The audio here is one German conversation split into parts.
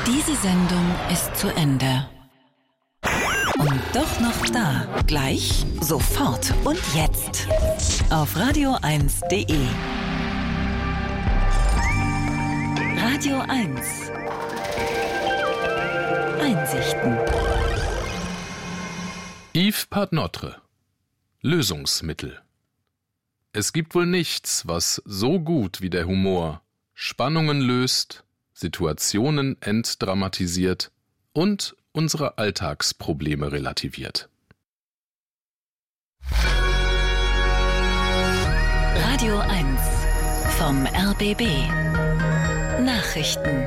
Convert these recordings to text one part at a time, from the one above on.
Diese Sendung ist zu Ende. Und doch noch da. Gleich, sofort und jetzt. Auf radio1.de. Radio 1. Einsichten. Yves Padnotre. Lösungsmittel. Es gibt wohl nichts, was so gut wie der Humor Spannungen löst, Situationen entdramatisiert und unsere Alltagsprobleme relativiert. Radio 1 vom RBB. Nachrichten.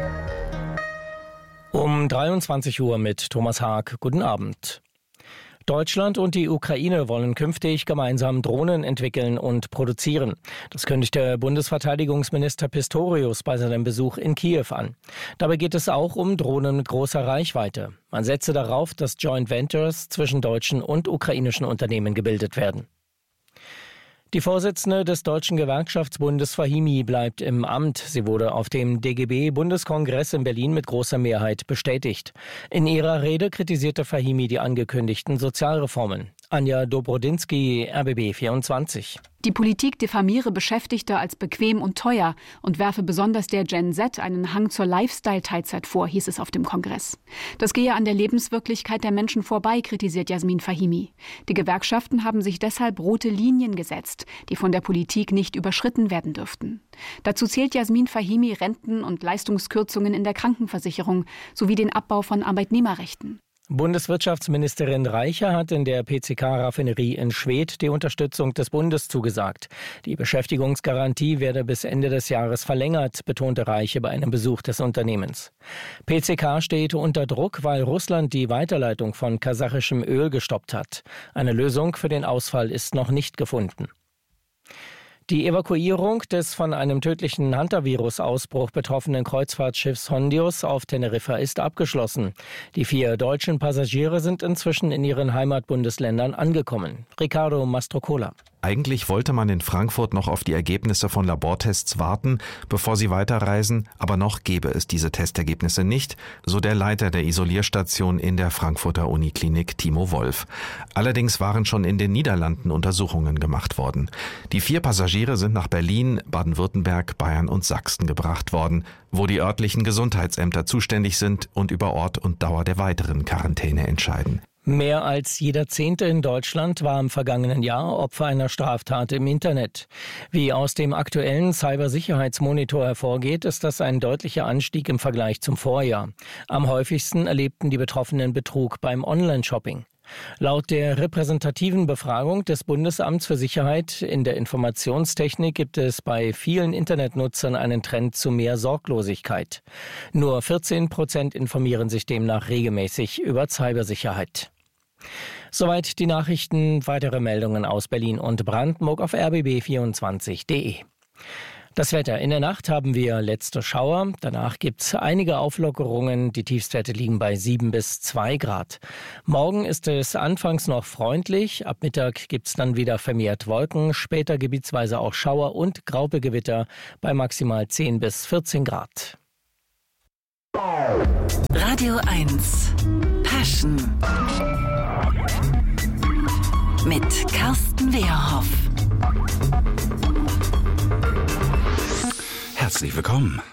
Um 23 Uhr mit Thomas Haag. Guten Abend. Deutschland und die Ukraine wollen künftig gemeinsam Drohnen entwickeln und produzieren. Das kündigte Bundesverteidigungsminister Pistorius bei seinem Besuch in Kiew an. Dabei geht es auch um Drohnen mit großer Reichweite. Man setze darauf, dass Joint Ventures zwischen deutschen und ukrainischen Unternehmen gebildet werden. Die Vorsitzende des Deutschen Gewerkschaftsbundes Fahimi bleibt im Amt. Sie wurde auf dem DGB-Bundeskongress in Berlin mit großer Mehrheit bestätigt. In ihrer Rede kritisierte Fahimi die angekündigten Sozialreformen. Anja Dobrodinsky, RBB 24. Die Politik diffamiere Beschäftigte als bequem und teuer und werfe besonders der Gen Z einen Hang zur Lifestyle-Teilzeit vor, hieß es auf dem Kongress. Das gehe an der Lebenswirklichkeit der Menschen vorbei, kritisiert Jasmin Fahimi. Die Gewerkschaften haben sich deshalb rote Linien gesetzt, die von der Politik nicht überschritten werden dürften. Dazu zählt Jasmin Fahimi Renten- und Leistungskürzungen in der Krankenversicherung sowie den Abbau von Arbeitnehmerrechten. Bundeswirtschaftsministerin Reiche hat in der PCK-Raffinerie in Schwedt die Unterstützung des Bundes zugesagt. Die Beschäftigungsgarantie werde bis Ende des Jahres verlängert, betonte Reiche bei einem Besuch des Unternehmens. PCK steht unter Druck, weil Russland die Weiterleitung von kasachischem Öl gestoppt hat. Eine Lösung für den Ausfall ist noch nicht gefunden. Die Evakuierung des von einem tödlichen Hantavirus-Ausbruch betroffenen Kreuzfahrtschiffs Hondius auf Teneriffa ist abgeschlossen. Die 4 deutschen Passagiere sind inzwischen in ihren Heimatbundesländern angekommen. Ricardo Mastrocola. Eigentlich wollte man in Frankfurt noch auf die Ergebnisse von Labortests warten, bevor sie weiterreisen, aber noch gäbe es diese Testergebnisse nicht, so der Leiter der Isolierstation in der Frankfurter Uniklinik Timo Wolf. Allerdings waren schon in den Niederlanden Untersuchungen gemacht worden. Die 4 Passagiere sind nach Berlin, Baden-Württemberg, Bayern und Sachsen gebracht worden, wo die örtlichen Gesundheitsämter zuständig sind und über Ort und Dauer der weiteren Quarantäne entscheiden. Mehr als jeder 10. in Deutschland war im vergangenen Jahr Opfer einer Straftat im Internet. Wie aus dem aktuellen Cybersicherheitsmonitor hervorgeht, ist das ein deutlicher Anstieg im Vergleich zum Vorjahr. Am häufigsten erlebten die Betroffenen Betrug beim Online-Shopping. Laut der repräsentativen Befragung des Bundesamts für Sicherheit in der Informationstechnik gibt es bei vielen Internetnutzern einen Trend zu mehr Sorglosigkeit. Nur 14% informieren sich demnach regelmäßig über Cybersicherheit. Soweit die Nachrichten. Weitere Meldungen aus Berlin und Brandenburg auf rbb24.de. Das Wetter. In der Nacht haben wir letzte Schauer. Danach gibt es einige Auflockerungen. Die Tiefstwerte liegen bei 7 bis 2 Grad. Morgen ist es anfangs noch freundlich. Ab Mittag gibt es dann wieder vermehrt Wolken. Später gebietsweise auch Schauer und Graupelgewitter bei maximal 10 bis 14 Grad. Radio 1. Passion. Mit Carsten Wehrhoff. Herzlich willkommen.